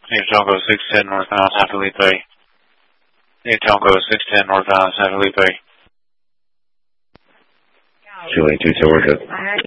New Tongo 610 northbound, San Felipe. New Tongo 610 northbound, San Felipe. 282 Georgia.